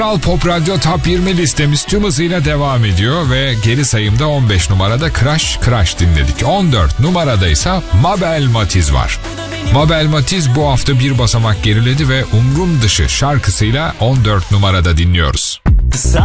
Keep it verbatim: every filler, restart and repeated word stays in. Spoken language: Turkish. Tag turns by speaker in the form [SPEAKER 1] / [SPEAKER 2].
[SPEAKER 1] Kral Pop Radyo Top yirmi listemiz tüm hızıyla devam ediyor ve geri sayımda on beş numarada Crash Crash dinledik. on dört numarada ise Mabel Matiz var. Mabel Matiz bu hafta bir basamak geriledi ve Umrum Dışı şarkısıyla on dört numarada dinliyoruz.